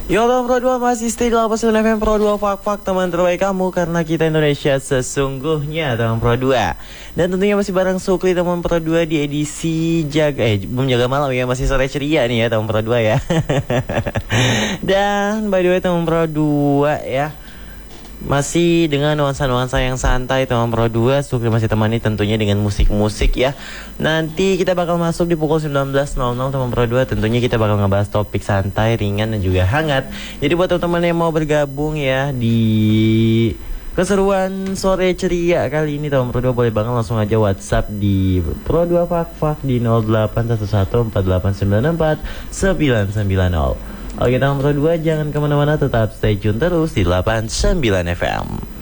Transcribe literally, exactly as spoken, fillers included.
Yo teman Pro dua masih stay di delapan puluh sembilan F M Pro dua Fak-Fak teman terbaik kamu. Karena kita Indonesia sesungguhnya teman Pro dua. Dan tentunya masih bareng Sukli teman Pro dua di edisi jaga Eh belum jaga malam ya, masih sore ceria nih ya teman Pro dua ya. Dan by the way teman Pro dua ya, masih dengan nuansa-nuansa yang santai teman Pro dua. Sukri masih temani tentunya dengan musik-musik ya. Nanti kita bakal masuk di pukul sembilan belas nol nol teman Pro dua. Tentunya kita bakal ngebahas topik santai, ringan dan juga hangat. Jadi buat teman-teman yang mau bergabung ya di keseruan sore ceria kali ini teman Pro dua, boleh banget langsung aja WhatsApp di Pro dua Fak-Fak di nol delapan satu satu empat delapan sembilan empat sembilan sembilan nol. Oke teman Pro dua, jangan kemana-mana, tetap stay tune terus di delapan puluh sembilan F M.